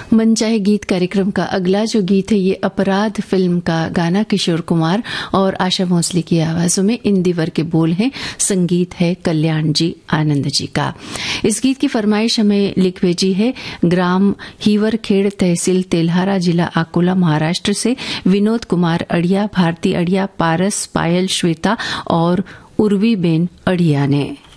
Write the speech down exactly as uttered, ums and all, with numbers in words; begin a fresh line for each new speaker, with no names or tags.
मन चाहे गीत कार्यक्रम का अगला जो गीत है ये अपराध फिल्म का गाना किशोर कुमार और आशा भोसले की आवाजों में इन दिवर के बोल हैं, संगीत है कल्याण जी आनंद जी का। इस गीत की फरमाइश हमें लिख भेजी है ग्राम हीवरखेड़, तहसील तेल्हारा, जिला अकोला, महाराष्ट्र से विनोद कुमार अड़िया, भारती अड़िया, पारस, पायल, श्वेता और उर्वी बेन अड़िया ने।